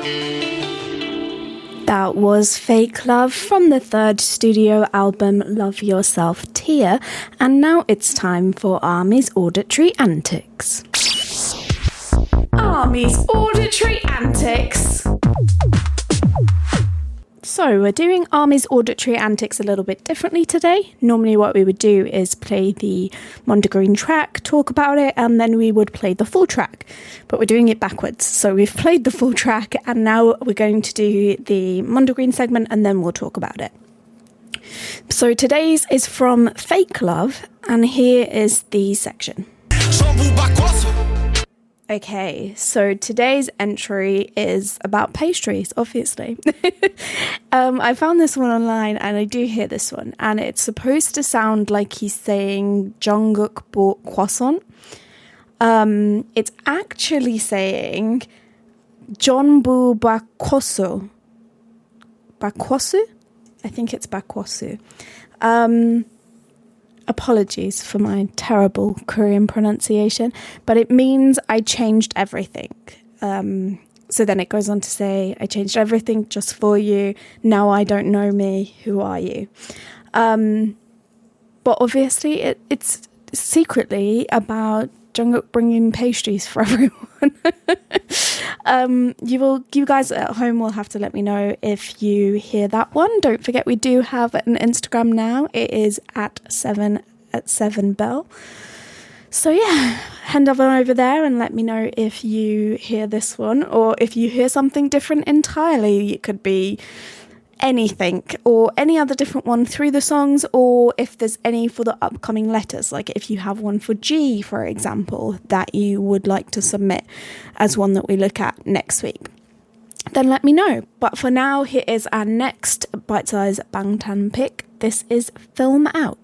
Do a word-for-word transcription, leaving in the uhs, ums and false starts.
That was Fake Love from the third studio album Love Yourself Tia, and now it's time for Army's Auditory Antics. Army's Auditory Antics. So we're doing Army's Auditory Antics a little bit differently today. Normally what we would do is play the Mondegreen track, talk about it, and then we would play the full track. But we're doing it backwards. So we've played the full track, and now we're going to do the Mondegreen segment, and then we'll talk about it. So today's is from Fake Love, and here is the section. Okay, so today's entry is about pastries, obviously. um, I found this one online, and I do hear this one, and it's supposed to sound like he's saying Jungkook bought croissant. Um, it's actually saying Jonbu bakwosu. Bakwosu? I think it's bakwosu. Um... Apologies for my terrible Korean pronunciation, but it means I changed everything. Um, so then it goes on to say, I changed everything just for you. Now I don't know me. Who are you? Um, but obviously it, it's secretly about Jungkook bringing pastries for everyone. um, you will, you guys at home will have to let me know if you hear that one. Don't forget, we do have an Instagram now. It is at seven at seven bell. So yeah, hand over over there and let me know if you hear this one, or if you hear something different entirely. It could be anything or any other different one through the songs, or if there's any for the upcoming letters, like if you have one for G, for example, that you would like to submit as one that we look at next week, then let me know. But for now, here is our next bite-size Bangtan pick. This is Film Out.